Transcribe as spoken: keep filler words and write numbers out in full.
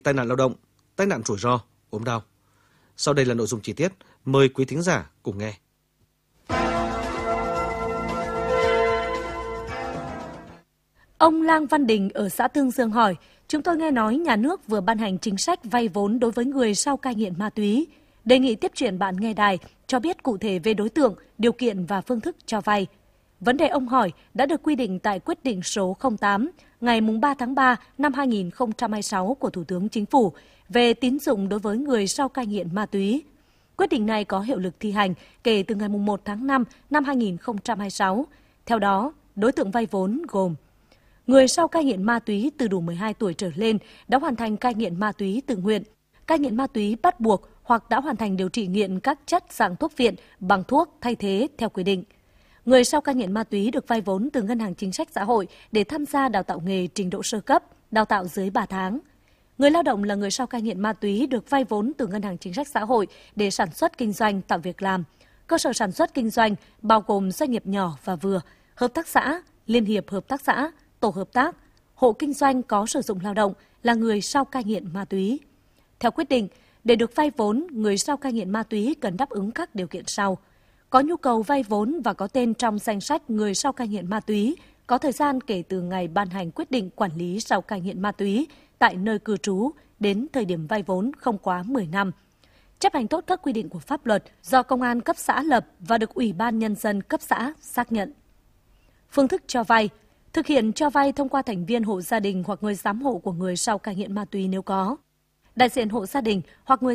tai nạn lao động, tai nạn rủi ro, ốm đau. Sau đây là nội dung chi tiết, mời quý thính giả cùng nghe. Ông Lang Văn Đình ở xã Tương Dương hỏi, chúng tôi nghe nói nhà nước vừa ban hành chính sách vay vốn đối với người sau cai nghiện ma túy. Đề nghị tiếp chuyển bạn nghe đài cho biết cụ thể về đối tượng, điều kiện và phương thức cho vay. Vấn đề ông hỏi đã được quy định tại quyết định số không tám ngày ba tháng ba năm hai nghìn không trăm hai mươi sáu của Thủ tướng Chính phủ về tín dụng đối với người sau cai nghiện ma túy. Quyết định này có hiệu lực thi hành kể từ ngày một tháng năm năm hai nghìn không trăm hai mươi sáu. Theo đó, đối tượng vay vốn gồm người sau cai nghiện ma túy từ đủ mười hai tuổi trở lên đã hoàn thành cai nghiện ma túy tự nguyện, cai nghiện ma túy bắt buộc hoặc đã hoàn thành điều trị nghiện các chất dạng thuốc viện bằng thuốc thay thế theo quy định. Người sau cai nghiện ma túy được vay vốn từ Ngân hàng Chính sách Xã hội để tham gia đào tạo nghề trình độ sơ cấp, đào tạo dưới ba tháng. Người lao động là người sau cai nghiện ma túy được vay vốn từ Ngân hàng Chính sách Xã hội để sản xuất kinh doanh, tạo việc làm. Cơ sở sản xuất kinh doanh bao gồm doanh nghiệp nhỏ và vừa, hợp tác xã, liên hiệp hợp tác xã, tổ hợp tác, hộ kinh doanh có sử dụng lao động là người sau cai nghiện ma túy. Theo quyết định, để được vay vốn, người sau cai nghiện ma túy cần đáp ứng các điều kiện sau: có nhu cầu vay vốn và có tên trong danh sách người sau cai nghiện ma túy, có thời gian kể từ ngày ban hành quyết định quản lý sau cai nghiện ma túy tại nơi cư trú đến thời điểm vay vốn không quá mười năm. Chấp hành tốt các quy định của pháp luật do công an cấp xã lập và được Ủy ban Nhân dân cấp xã xác nhận. Phương thức cho vay: thực hiện cho vay thông qua thành viên hộ gia đình hoặc người giám hộ của người sau cai nghiện ma túy nếu có. Đại diện hộ gia đình hoặc người